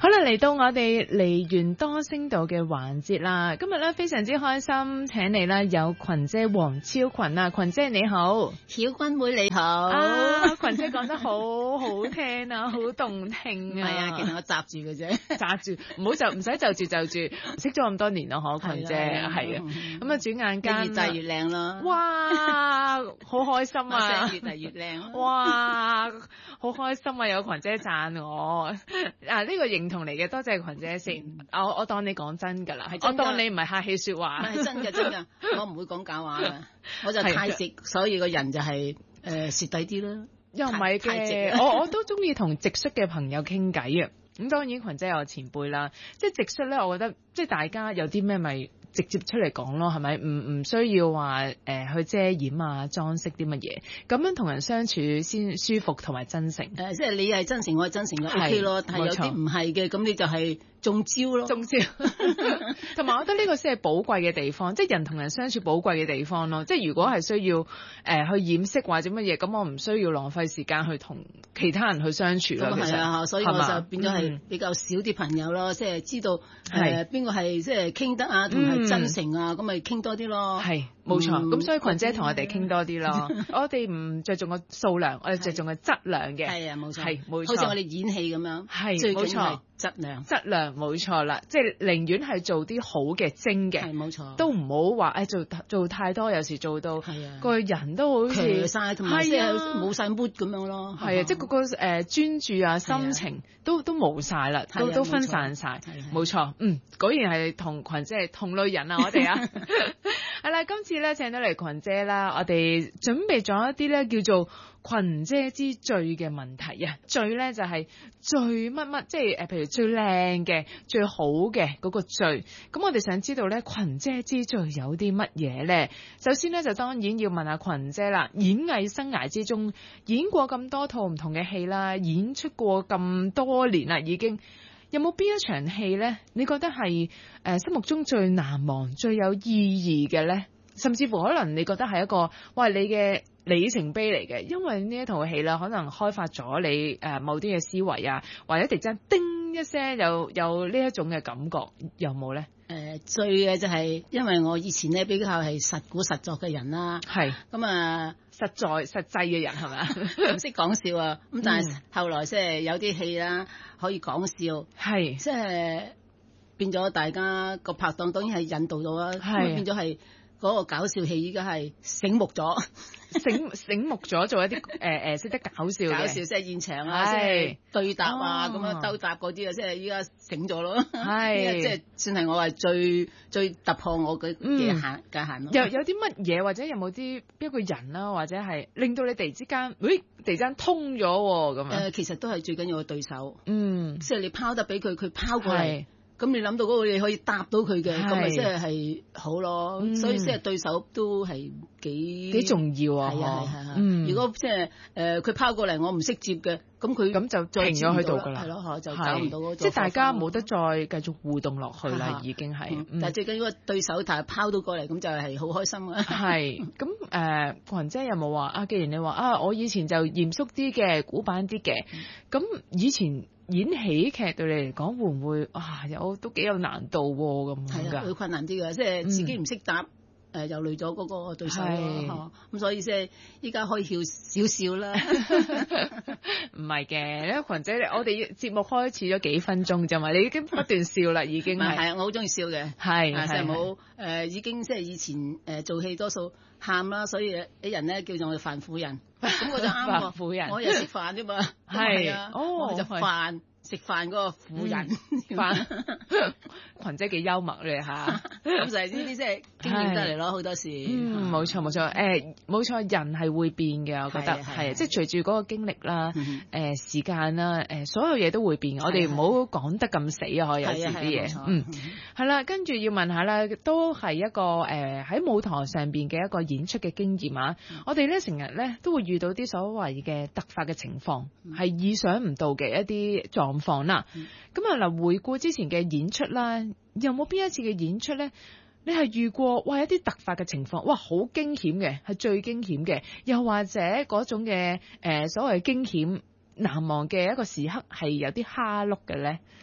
好啦，嚟到我哋梨園多聲道嘅環節啦。今日咧非常之開心，請嚟啦有群姐黃超群啊，群姐你好， 曉君妹你好。 啊，群姐講得好好聽啊，好動聽啊。 係啊，其實我閘住嘅啫， 揸住，唔好就唔使就住，識咗咁多年咯，嗬，群姐係啊。咁啊，轉眼間越大越靚咯。 哇，好開心啊！ 越嚟越靚。 哇，好開心啊！有群姐讚我啊，呢個認同嚟嘅，多謝群姐先。我當你講真㗎啦，我當你唔係客氣説話。 係真㗎，我唔會講假話㗎。我就太直，所以個人就係蝕底啲啦。 又唔係嘅，我都中意同直率嘅朋友傾偈啊。咁當然群姐有前輩啦，即係直率咧，我覺得即係大家有啲咩咪直接出嚟講咯，係咪？唔需要話去遮掩啊、裝飾啲乜嘢，咁樣同人相處先舒服同埋真誠。 即係你係真誠，我係真誠就 OK 咯。但係有啲唔係嘅，咁你就係中招咯。 中招。同埋我覺得呢個先係寶貴嘅地方，即係人同人相處寶貴嘅地方咯。即係如果係需要去掩飾或者乜嘢，咁我唔需要浪費時間去同其他人去相處咯。 係啊，所以我就變咗係比較少啲朋友咯，即係知道邊個係即係傾得啊，同埋真誠啊，咁咪傾多啲咯。 係冇錯，咁所以群姐同我哋傾多啲咯。我哋唔着重個數量，我哋着重個質量嘅。 係啊，冇錯。 係冇錯。 好似我哋演戲咁樣。 係最冇錯。 質量冇錯啦，即係寧願係做啲好嘅精嘅， 係冇錯， 都唔好話做太多，有時做到個人都好似曬同埋即係冇曬 mood 咁樣咯。 係啊，即係嗰個專注啊、心情都冇曬啦，都分散曬。冇錯，果然係同群姐係同類人啊，我哋啊。係啦，今次咧請到嚟群姐啦，我哋準備咗一啲咧叫做群姐之最嘅問題啊，最咧就係最乜，即係譬如最靚嘅、最好嘅嗰個最。咁我哋想知道咧，群姐之最有啲乜嘢咧？首先咧就當然要問下群姐啦，演藝生涯之中演過咁多套唔同嘅戲啦，演出過咁多年啦，已經有冇邊一場戲咧？你覺得係心目中最難忘、最有意義嘅咧？甚至乎可能你覺得係一個你嘅里程碑嚟嘅，因為呢一套戲啦，可能開發咗你某啲嘅思維啊，或者突然間叮一聲有呢一種嘅感覺，有冇咧？ 最嘅就係因為我以前咧比較係實估實作嘅人啦， 係咁啊實際嘅人係咪？ 唔識講笑啊，咁但係後來即係有啲戲啦可以講笑， 係即係變咗大家個拍檔當然係引導到啦，咁變咗係嗰個搞笑戲依家係醒目咗。 醒目咗做一啲識得搞笑即係現場啊，即係對答啊，咁樣兜答嗰啲啊，即係依家醒咗咯。係，即係算係我係最突破我嘅界限咯。 有啲乜嘢或者有冇啲一個人啦，或者係令到你突然之間，突然間通咗咁樣？ 其實都係最緊要嘅對手。 即係你拋得俾佢，佢拋過嚟。咁你諗到嗰個你可以答到佢嘅，咁咪即係好咯。所以即係對手都係幾重要啊。係啊。如果即係佢拋過嚟，我唔識接嘅，咁就停咗喺度㗎啦。係咯，就走唔到嗰種。即係大家冇得再繼續互動落去啦，已經係。 但係最緊要個對手但係拋到過嚟，咁就係好開心啊。 係。咁群姐有冇話既然你話我以前就嚴肅啲嘅、古板啲嘅，咁以前演喜劇對你嚟講會唔會都幾有難度咁㗎？ 係啊，會困難啲嘅，即係自己唔識答，又累咗嗰個對手咯。咁所以即係依家可以笑少少啦。 唔係嘅，群姐，我哋節目開始咗幾分鐘啫嘛，你已經不斷笑啦，已經係。 係啊，我好中意笑嘅。 係即係冇已經即係以前做戲多數喊啦，所以啲人咧叫做我哋飯婦人。咁我就啱喎，婦人，我又食飯啫嘛。係啊，我就食飯嗰個婦人群姐幾幽默咧嚇，咁就係呢啲即係經驗得嚟咯，好多時。 冇錯冇錯，冇錯，人係會變嘅，我覺得係，即係隨住嗰個經歷啦，時間啦，所有嘢都會變。我哋唔好講得咁死啊，可以有時啲嘢。係啦，跟住要問下啦，都係一個喺舞台上邊嘅一個演出嘅經驗啊。我哋咧成日咧都會遇到啲所謂嘅突發嘅情況，係意想唔到嘅一啲狀況啦。咁嗱，回顧之前嘅演出啦，有冇邊一次嘅演出咧？你係遇過一啲突發嘅情況，好驚險嘅，係最驚險嘅，又或者嗰種嘅所謂驚險難忘嘅一個時刻係有啲蝦碌嘅咧？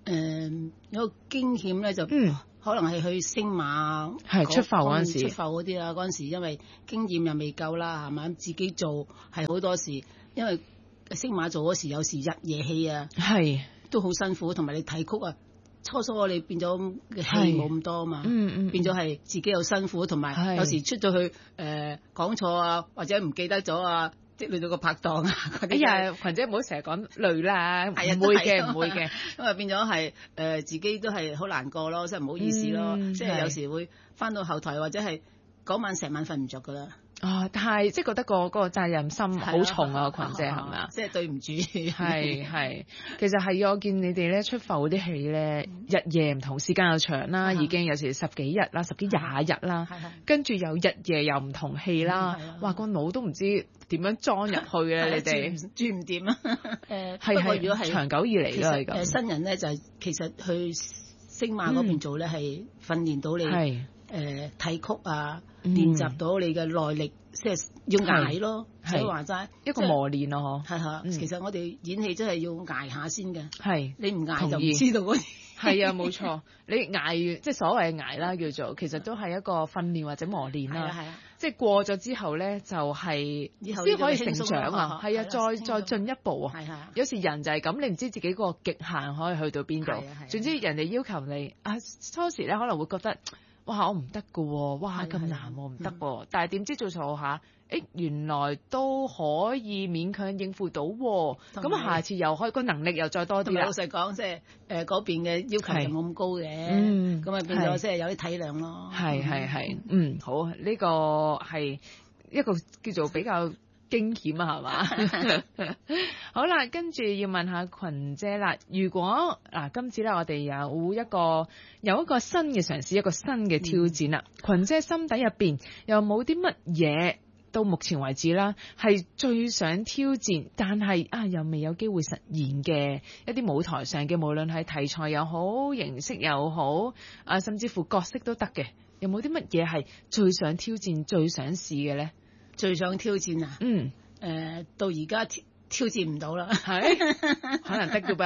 有個驚險咧就可能係去星馬出埠嗰陣時， 出埠嗰啲啊，嗰陣時因為經驗又未夠啦，係咪？自己做係好多時，因為星馬做嗰時有時日夜戲啊， 係都好辛苦，同埋你睇曲啊，初我哋變咗嘅戲冇咁多嘛，變咗係自己又辛苦，同埋有時出咗去講錯啊，或者唔記得咗啊。積累到個拍檔啊！ 哎呀，群姐唔好成日講累啦，唔會嘅，唔會嘅， 因為變咗係自己都係好難過咯，即係唔好意思咯，即係有時會翻到後台或者係嗰晚成晚瞓唔着噶啦。 但係即係覺得個責任心好重啊，群姐係咪啊？ 即係對唔住。 係，其實係我見你哋咧出埠嗰啲戲咧，日夜唔同，時間又長啦，已經有時10幾日啦，10幾20日啦，跟住又日夜又唔同戲啦，哇個腦都唔知點樣裝入去咧，你哋轉唔掂啊？ 不過如果係長久以嚟都係咁。 新人咧就係其實去星馬嗰邊做咧係訓練到你睇曲啊，練習到你嘅耐力，即係要捱咯。所以話齋一個磨練咯，嗬。 係其實我哋演戲真係要捱下先嘅。 係你唔捱就唔知道嗰啲。 係啊，冇錯。你捱即係所謂捱啦，叫做其實都係一個訓練或者磨練啦。 係啊。 即係過咗之後咧，就係先可以成長啊。係啊，再進一步啊。 係有時人就係咁，你唔知自己個極限可以去到邊度。總之人哋要求你初時咧可能會覺得。哇！我唔得㗎喎，哇咁難喎，唔得喎。但係點知做錯下，原來都可以勉強應付到喎。咁下次又可以個能力又再多啲啦。 老實講，即係嗰邊嘅要求就冇咁高嘅，咁啊變咗即係有啲體諒咯。 係，好，呢個係一個叫做比較驚險啊，係嘛？好啦，跟住要問下群姐啦。如果今次咧我哋有一個新嘅嘗試，一個新嘅挑戰啦。群姐心底入邊又冇啲乜嘢到目前為止啦，係最想挑戰，但係又未有機會實現嘅一啲舞台上嘅，無論係題材又好，形式又好，甚至乎角色都得嘅。有冇啲乜嘢係最想挑戰、最想試嘅咧？ 最想挑戰啊！到而家挑戰唔到啦， 係可能得㗎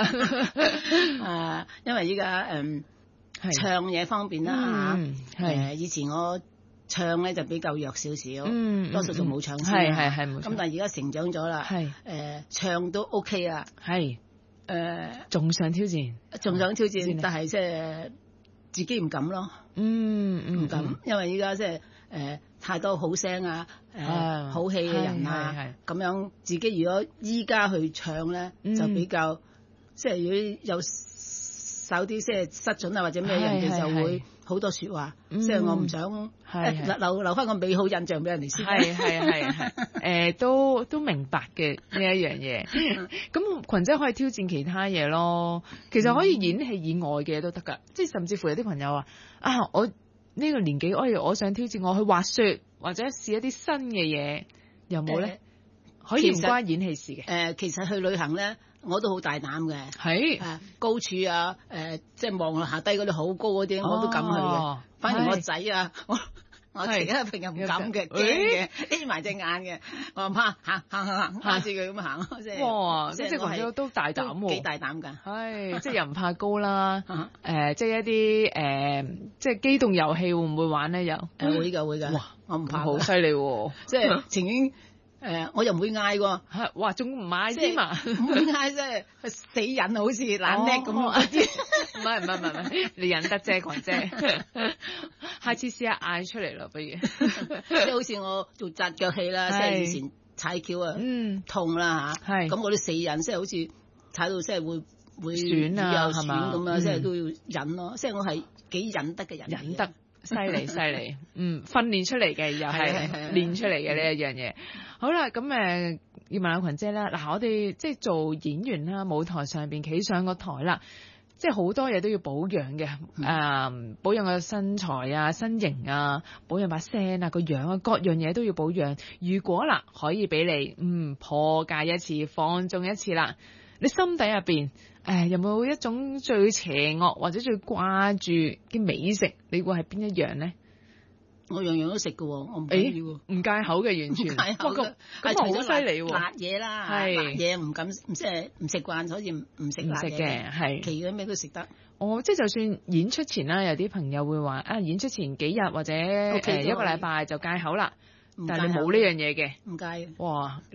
噃。因為依家唱嘢方面啦以前我唱咧就比較弱少少，多數就冇唱先。 係咁但係而家成長咗啦，唱都 OK 啦。 仲想挑戰， 但係即係自己唔敢咯。唔敢，因為依家即係太多好聲好戲嘅人啊，咁樣自己如果依家去唱咧，就比較即係如果有少啲即係失準啊或者咩，人哋就會好多説話，即係我唔想留翻個美好印象俾人哋先。 係，都明白嘅呢一樣嘢。咁群姐可以挑戰其他嘢咯，其實可以演戲以外嘅嘢都得㗎，即係甚至乎有啲朋友話我呢個年紀，我想挑戰我去滑雪或者試一啲新嘅嘢，有冇咧？可以唔關演戲事嘅。 其實去旅行咧，我都好大膽嘅。 係高處啊，即係望落下低嗰啲好高嗰啲，我都敢去嘅。反而我仔啊，我其他平日唔敢嘅，驚嘅，眯埋隻眼嘅，我怕行住佢咁行，即係哇！即係群姐都大膽喎， 幾大膽㗎。 係即係又唔怕高啦。即係一啲即係機動遊戲會唔會玩咧？又會㗎。哇！我唔怕， 好犀利喎！ 即係情願。我又唔會嗌喎， 哇！仲唔嗌添嘛？ 唔會嗌啫，死忍好似懶叻咁啲。 唔係，你忍得啫，群姐。下次試下嗌出嚟咯，不如。 即係好似我做紮腳戲啦，即係以前踩橋啊，痛啦嚇。咁我啲死忍，即係好似踩到即係會損啊，係嘛？ 咁啊，即係都要忍咯。即係我係幾忍得嘅人。 忍得犀利，訓練出嚟嘅又係練出嚟嘅呢一樣嘢。好啦，咁要問下群姐啦。嗱，我哋即係做演員啦，舞台上邊企上個台啦，即係好多嘢都要保養嘅。保養個身材啊、身形啊，保養把聲啊、個樣啊，各樣嘢都要保養。如果可以俾你破戒一次，放縱一次啦，你心底入邊有冇一種最邪惡或者最掛住嘅美食？你會係邊一樣咧？ 我樣樣都食㗎喎，我唔緊要喎， 唔戒口嘅完全， 戒口嘅， 咁好犀利喎！ 辣嘢啦，辣嘢唔敢，即係唔食慣，所以唔食辣嘢嘅，係其餘咩都食得。 即係就算演出前啦，有啲朋友會話啊，演出前幾日或者一個禮拜就戒口啦，但係你冇呢樣嘢嘅， 唔戒。 哇！